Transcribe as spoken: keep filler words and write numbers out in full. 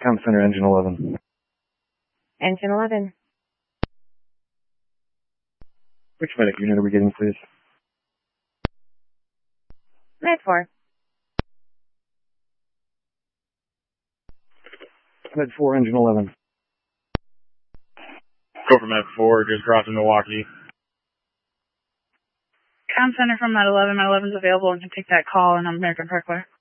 Com Center, Engine eleven. Engine eleven. Which medic unit are we getting, please? Med four. Med four, Engine eleven. Go for Med four, just crossing Milwaukee. Com Center from Med eleven. Med eleven's available and can take that call in American Parkway.